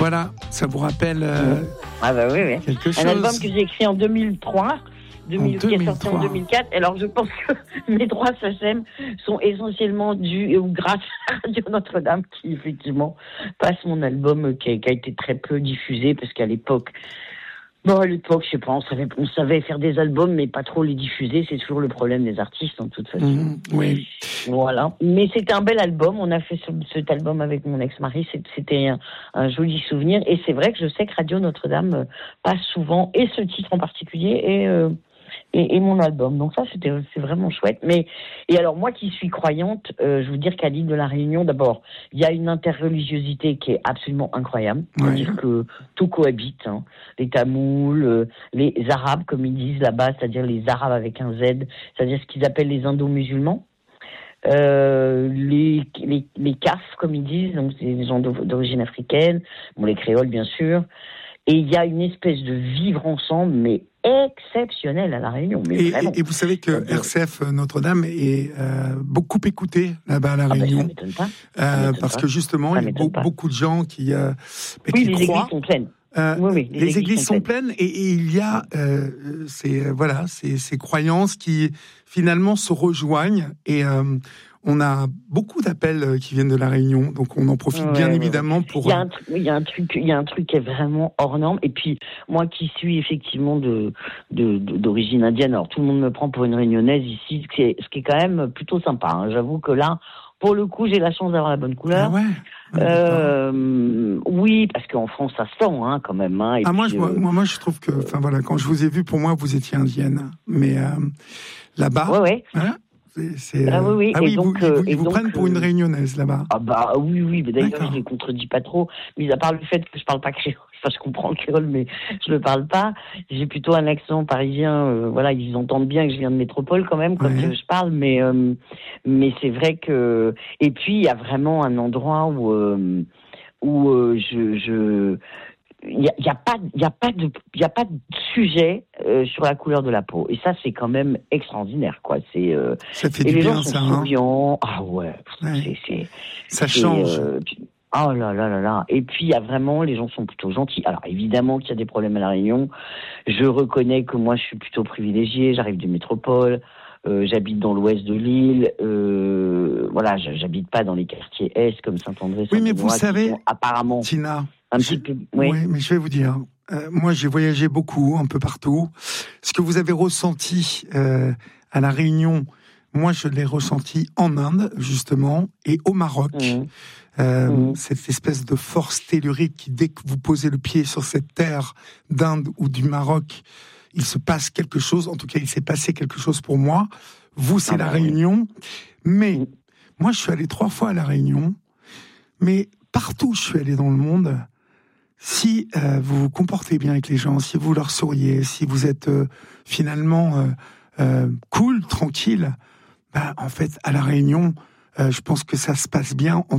Voilà, ça vous rappelle Ah bah oui. quelque chose. Un album que j'ai écrit en 2003. Qui est sorti en 2004. Alors, je pense que mes droits SACEM sont essentiellement dus ou grâce à Radio Notre-Dame, qui, effectivement, passe mon album qui a été très peu diffusé, parce qu'à l'époque, je sais pas, on savait faire des albums, mais pas trop les diffuser. C'est toujours le problème des artistes, en toute façon. Oui. Voilà. Mais c'était un bel album. On a fait cet album avec mon ex-mari. C'était un joli souvenir. Et c'est vrai que je sais que Radio Notre-Dame passe souvent, et ce titre en particulier, et mon album. Donc ça, c'est vraiment chouette. Et alors, moi qui suis croyante, je veux dire qu'à l'île de la Réunion, d'abord, il y a une interreligiosité qui est absolument incroyable. C'est-à-dire que tout cohabite. Hein. Les Tamouls, les Arabes, comme ils disent là-bas, c'est-à-dire les Arabes avec un Z, c'est-à-dire ce qu'ils appellent les Indo-musulmans. Les Kaf, comme ils disent, donc c'est des gens d'origine africaine. Bon, les créoles, bien sûr. Et il y a une espèce de vivre ensemble, mais exceptionnel à La Réunion. Et vous savez que RCF Notre-Dame est beaucoup écouté là-bas à La Réunion. Ça m'étonne pas. Parce que justement, il y a beaucoup de gens qui les croient. Églises sont pleines. Les églises sont pleines et il y a ces croyances qui finalement se rejoignent et on a beaucoup d'appels qui viennent de La Réunion, donc on en profite bien évidemment pour. Il y a un truc qui est vraiment hors norme. Et puis moi qui suis effectivement d'origine indienne, alors tout le monde me prend pour une réunionnaise ici, ce qui est quand même plutôt sympa. Hein. J'avoue que là, pour le coup, j'ai la chance d'avoir la bonne couleur. Oui, parce qu'en France, ça se sent quand même. Hein, moi, je trouve que, quand je vous ai vu, pour moi, vous étiez indienne, mais là-bas. Voilà, ils vous prennent pour une réunionnaise là-bas. Ah bah oui, mais d'ailleurs je ne les contredis pas trop, mis à part le fait que je parle pas créole. Enfin, je comprends le créole, mais je le parle pas. J'ai plutôt un accent parisien. Ils entendent bien que je viens de métropole quand même quand je parle, mais c'est vrai que. Et puis il y a vraiment un endroit où il y a pas de sujet sur la couleur de la peau, et ça c'est quand même extraordinaire, quoi. Ça fait du bien, ça. Souriants. Ça change. Oh là là. Et puis il y a vraiment, les gens sont plutôt gentils. Alors évidemment qu'il y a des problèmes à La Réunion. Je reconnais que moi je suis plutôt privilégiée. J'arrive de métropole. J'habite dans l'ouest de l'île. J'habite pas dans les quartiers est comme Saint-André. Oui, mais vous savez, apparemment, Tina, un petit peu. Oui, mais je vais vous dire. Moi, j'ai voyagé beaucoup, un peu partout. Ce que vous avez ressenti à La Réunion, moi, je l'ai ressenti en Inde, justement, et au Maroc. Cette espèce de force tellurique qui, dès que vous posez le pied sur cette terre d'Inde ou du Maroc, il se passe quelque chose. En tout cas, il s'est passé quelque chose pour moi. Vous, c'est La Réunion. Mais moi, je suis allé 3 fois à La Réunion. Mais partout où je suis allé dans le monde, si vous vous comportez bien avec les gens, si vous leur souriez, si vous êtes finalement cool, tranquille, en fait, à La Réunion, je pense que ça se passe bien.